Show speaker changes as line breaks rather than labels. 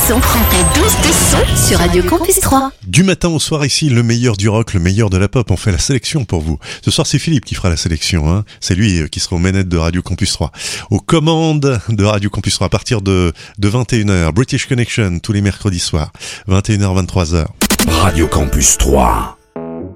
son. Prends ta dose de son sur Radio Campus 3.
Du matin au soir ici, le meilleur du rock, le meilleur de la pop. On fait la sélection pour vous. Ce soir, c'est Philippe qui fera la sélection. Hein. C'est lui qui sera aux manettes de Radio Campus 3. Aux commandes de Radio Campus 3 à partir de 21h. British Connection tous les mercredis soirs. 21h, 23h.
Radio Campus 3.